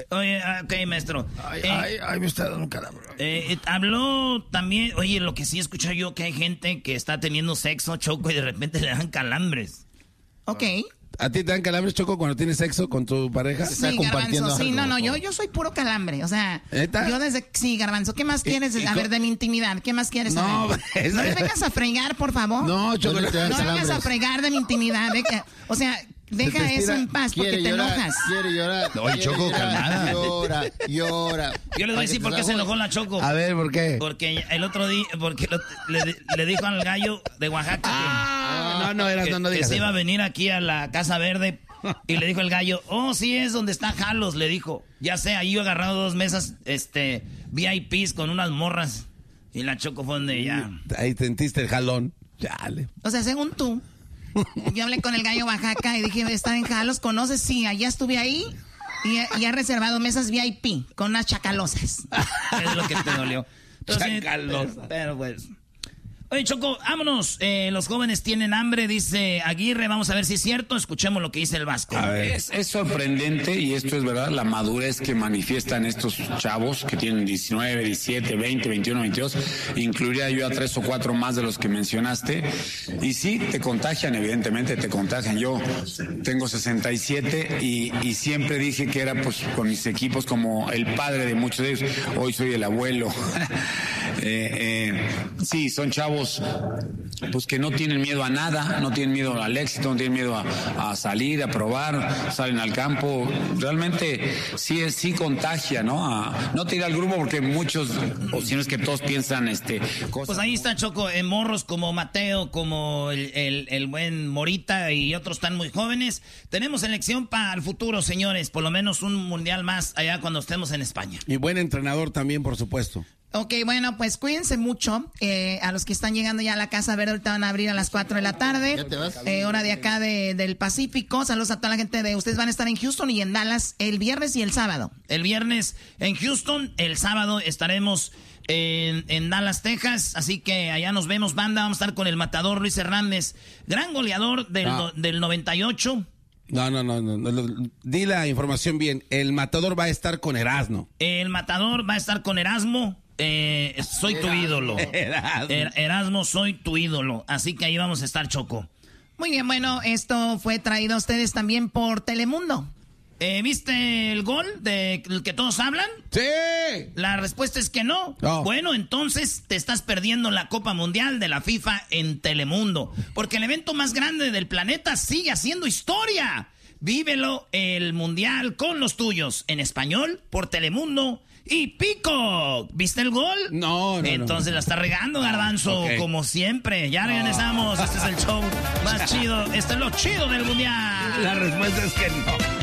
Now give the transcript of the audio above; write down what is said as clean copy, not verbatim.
Oye, ok, maestro. Ay, me está dando un calambre. Habló también, oye, lo que sí escuché yo, que hay gente que está teniendo sexo, Choco, y de repente le dan calambres. Ok. ¿A ti te dan calambres, Choco, cuando tienes sexo con tu pareja? Sí, Garbanzo, sí, no, yo soy puro calambre, o sea, ¿Neta? yo desde, sí, Garbanzo, ¿qué más quieres saber de mi intimidad? ¿Qué más quieres No, saber? No me vengas a fregar, por favor. No, Choco, no vengas a fregar de mi intimidad, o sea, deja eso en paz porque te enojas. Quiere llorar. Oye, Choco, calmada. Llora. Yo les voy a decir por qué se enojó la Choco. A ver, ¿por qué? Porque el otro día, le dijo al gallo de Oaxaca no que digas se iba a eso. venir aquí a la Casa Verde. Y le dijo el gallo, oh, sí es donde está Jalos, le dijo. Ya sé, ahí yo he agarrado 2 mesas, VIPs con unas morras. Y la Choco fue donde ya. Ahí sentiste el jalón. Chale. O sea, según tú, yo hablé con el gallo Oaxaca y dije, está en Jalos, ¿conoces? Sí, allá estuve ahí y he reservado mesas VIP con unas chacalosas. Es lo que te dolió. Entonces, pero pues... Oye, Choco, vámonos. Los jóvenes tienen hambre, dice Aguirre. Vamos a ver si es cierto. Escuchemos lo que dice el Vasco. A ver. Es sorprendente, y esto es verdad, la madurez que manifiestan estos chavos que tienen 19, 17, 20, 21, 22. Incluiría yo a 3 o 4 más de los que mencionaste. Y sí, te contagian, evidentemente te contagian. Yo tengo 67 y siempre dije que era pues con mis equipos como el padre de muchos de ellos. Hoy soy el abuelo. Sí, son chavos pues que no tienen miedo a nada, no tienen miedo al éxito, no tienen miedo a salir, a probar, salen al campo. Realmente sí contagia, ¿no? No te ir al grupo porque muchos, o si no es que todos piensan cosas. Pues ahí está, Choco, morros como Mateo, como el buen Morita y otros están muy jóvenes. Tenemos elección para el futuro, señores, por lo menos un mundial más allá cuando estemos en España. Y buen entrenador también, por supuesto. Ok, bueno, pues cuídense mucho. A los que están llegando ya a la Casa Verde, ahorita van a abrir a las 4 de la tarde. ¿Ya te vas? Hora de acá del Pacífico. Saludos a toda la gente de... Ustedes van a estar en Houston y en Dallas el viernes y el sábado. El viernes en Houston, el sábado estaremos en Dallas, Texas. Así que allá nos vemos, banda. Vamos a estar con el matador Luis Hernández, gran goleador del 98. No. Di la información bien. El matador va a estar con Erasmo. El matador va a estar con Erasmo. Soy tu ídolo. Erasmo, soy tu ídolo. Así que ahí vamos a estar, Choco. Muy bien, bueno, esto fue traído a ustedes también por Telemundo. ¿Viste el gol del que todos hablan? ¡Sí! La respuesta es que no. Bueno, entonces te estás perdiendo la Copa Mundial de la FIFA en Telemundo. Porque el evento más grande del planeta sigue haciendo historia. Vívelo el Mundial con los tuyos. En español, por Telemundo y Peacock. ¿Viste el gol? No. Entonces la está regando, Garbanzo, como siempre. Ya regresamos. Este es el show más chido. Este es lo chido del Mundial. La respuesta es que no.